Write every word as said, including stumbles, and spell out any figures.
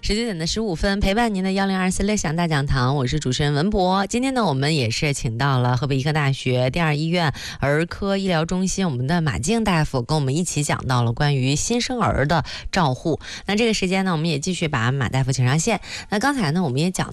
十九点的十五分，陪伴您的幺零二四乐享大讲堂，我是主持人文博。今天呢，我们也是请到了河北医科大学第二医院儿科医疗中心我们的马静大夫，跟我们一起讲到了关于新生儿的照护。那这个时间呢，我们也继续把马大夫请上线。那刚才呢，我们也讲